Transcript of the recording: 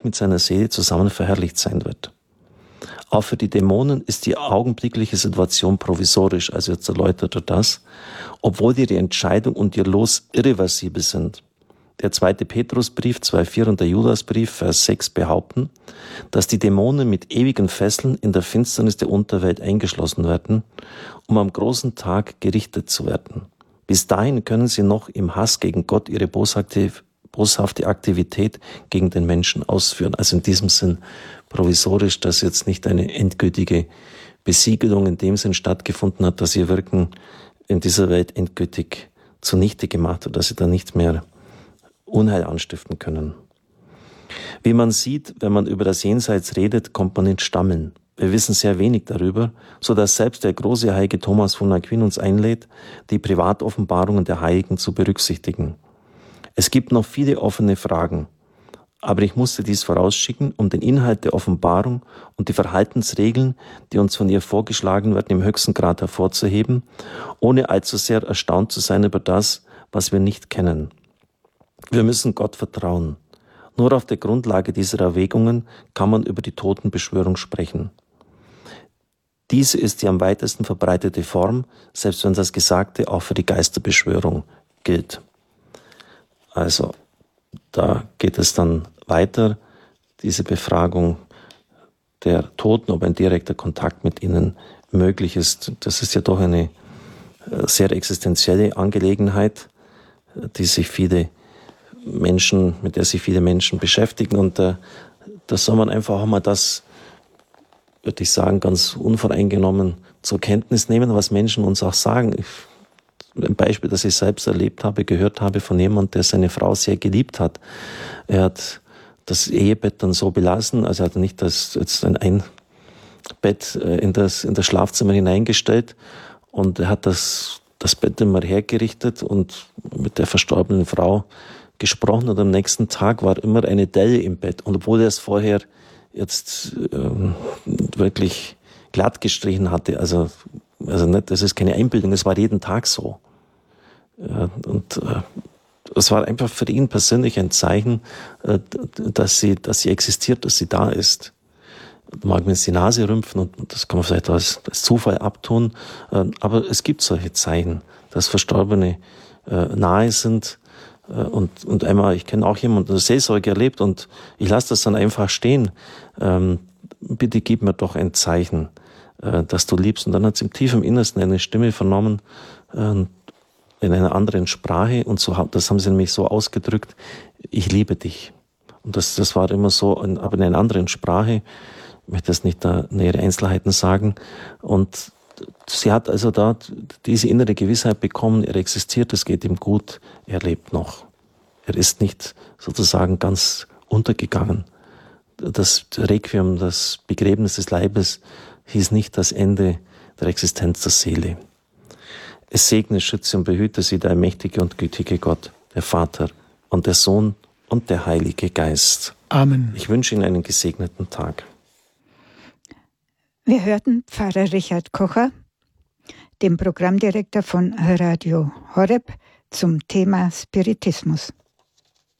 mit seiner Seele zusammen verherrlicht sein wird. Auch für die Dämonen ist die augenblickliche Situation provisorisch, also jetzt erläutert er das, obwohl ihre Entscheidung und ihr Los irreversibel sind. Der 2. Petrusbrief 2,4 und der Judasbrief, Vers 6 behaupten, dass die Dämonen mit ewigen Fesseln in der Finsternis der Unterwelt eingeschlossen werden, um am großen Tag gerichtet zu werden. Bis dahin können sie noch im Hass gegen Gott ihre boshafte Aktivität gegen den Menschen ausführen. Also in diesem Sinn provisorisch, dass jetzt nicht eine endgültige Besiegelung in dem Sinn stattgefunden hat, dass ihr Wirken in dieser Welt endgültig zunichte gemacht wird, dass sie da nicht mehr Unheil anstiften können. Wie man sieht, wenn man über das Jenseits redet, kommt man ins Stammeln. Wir wissen sehr wenig darüber, so dass selbst der große Heilige Thomas von Aquin uns einlädt, die Privatoffenbarungen der Heiligen zu berücksichtigen. Es gibt noch viele offene Fragen, aber ich musste dies vorausschicken, um den Inhalt der Offenbarung und die Verhaltensregeln, die uns von ihr vorgeschlagen werden, im höchsten Grad hervorzuheben, ohne allzu sehr erstaunt zu sein über das, was wir nicht kennen. Wir müssen Gott vertrauen. Nur auf der Grundlage dieser Erwägungen kann man über die Totenbeschwörung sprechen. Diese ist die am weitesten verbreitete Form, selbst wenn das Gesagte auch für die Geisterbeschwörung gilt. Also, da geht es dann weiter, diese Befragung der Toten, ob ein direkter Kontakt mit ihnen möglich ist. Das ist ja doch eine sehr existenzielle Angelegenheit, mit der sich viele Menschen beschäftigen. Und da soll man einfach auch mal das, würde ich sagen, ganz unvoreingenommen zur Kenntnis nehmen, was Menschen uns auch sagen. Ein Beispiel, das ich selbst erlebt habe, gehört habe von jemandem, der seine Frau sehr geliebt hat. Er hat das Ehebett dann so belassen, also er hat nicht jetzt ein Bett in das Schlafzimmer hineingestellt und er hat das Bett immer hergerichtet und mit der verstorbenen Frau gesprochen und am nächsten Tag war immer eine Delle im Bett. Und obwohl er es vorher jetzt wirklich glatt gestrichen hatte, also nicht, das ist keine Einbildung, es war jeden Tag so. Und es war einfach für ihn persönlich ein Zeichen, dass sie existiert, dass sie da ist. Man mag mir jetzt die Nase rümpfen und das kann man vielleicht als Zufall abtun, aber es gibt solche Zeichen, dass Verstorbene nahe sind. Und einmal, ich kenne auch jemanden, der Seelsorge erlebt und ich lasse das dann einfach stehen. Bitte gib mir doch ein Zeichen, dass du liebst. Und dann hat sie im tiefen Innersten eine Stimme vernommen, in einer anderen Sprache und so, das haben sie nämlich so ausgedrückt, ich liebe dich. Und das war immer so, aber in einer anderen Sprache, ich möchte jetzt nicht da nähere Einzelheiten sagen. Und sie hat also da diese innere Gewissheit bekommen, er existiert, es geht ihm gut, er lebt noch. Er ist nicht sozusagen ganz untergegangen. Das Requiem, das Begräbnis des Leibes, hieß nicht das Ende der Existenz der Seele. Es segne, schütze und behüte sie der allmächtige und gütige Gott, der Vater und der Sohn und der Heilige Geist. Amen. Ich wünsche Ihnen einen gesegneten Tag. Wir hörten Pfarrer Richard Kocher, dem Programmdirektor von Radio Horeb, zum Thema Spiritismus.